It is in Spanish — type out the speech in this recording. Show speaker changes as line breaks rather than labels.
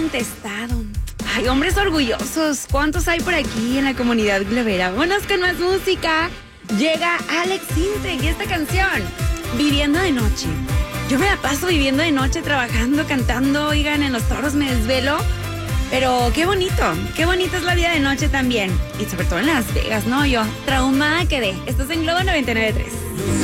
contestado. Ay, hombres orgullosos. ¿Cuántos hay por aquí en la comunidad globera? Vámonos con más música. Llega Alex Intec y esta canción, Viviendo de Noche. Yo me la paso viviendo de noche, trabajando, cantando, oigan, en los toros me desvelo. Pero qué bonita es la vida de noche también. Y sobre todo en Las Vegas, ¿no? Yo traumada quedé. Estás en Globo 99.3.